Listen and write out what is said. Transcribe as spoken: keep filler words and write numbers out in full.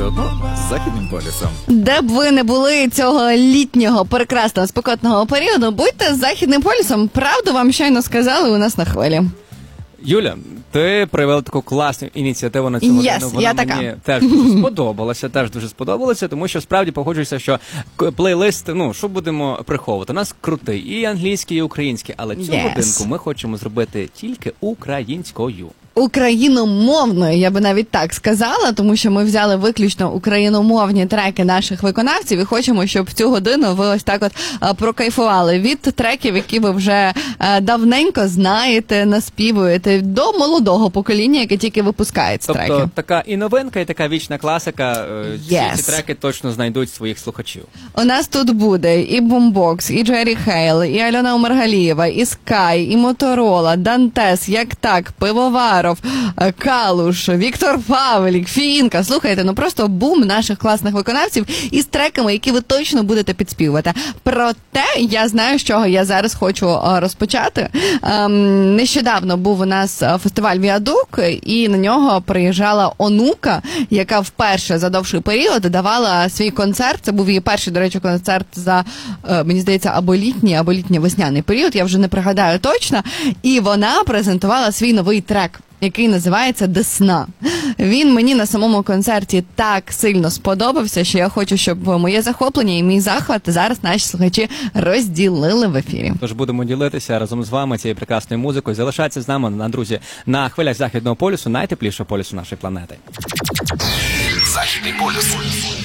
все одно з Західним полюсом. Де б ви не були цього літнього, прекрасного, спекотного періоду, будьте з Західним полюсом. Правду вам щойно сказали у нас на хвилі. Юля, ти проявила таку класну ініціативу на цю Yes, годину. Вона я мені така. теж дуже сподобалася, теж дуже сподобалася, тому що справді погоджуюся, що к- плейлист, ну, що будемо приховувати, у нас крутий, і англійський, і український, але цю Yes. годинку ми хочемо зробити тільки українською. Україномовною, я би навіть так сказала, тому що ми взяли виключно україномовні треки наших виконавців і хочемо, щоб в цю годину ви ось так от а, прокайфували від треків, які ви вже а, давненько знаєте, наспівуєте, до молодого покоління, яке тільки випускає ці Тобто треки. така і новинка, і така вічна класика, е, всі Yes. ці треки точно знайдуть своїх слухачів. У нас тут буде і Бумбокс, і Джері Хейл, і Альона Омаргалієва, і Скай, і Моторола, Дантес, Як так, Пивоваров, Калуш, Віктор Павлік, Фінка. Слухайте, ну просто бум наших класних виконавців із треками, які ви точно будете підспівувати. Проте я знаю, з чого я зараз хочу а, розпочати. Ем, нещодавно був у нас а, фестиваль «Віадук», і на нього приїжджала Онука, яка вперше за довший період давала свій концерт. Це був її перший, до речі, концерт за, е, мені здається, або літній, або літньо-весняний період, я вже не пригадаю точно. І вона презентувала свій новий трек, який називається «Десна». Він мені на самому концерті так сильно сподобався, що я хочу, щоб моє захоплення і мій захват зараз наші слухачі розділили в ефірі. Тож будемо ділитися разом з вами цією прекрасною музикою. Залишайтеся з нами, на друзі, на хвилях Західного полюсу, найтеплішого полюсу нашої планети. Західний полюс.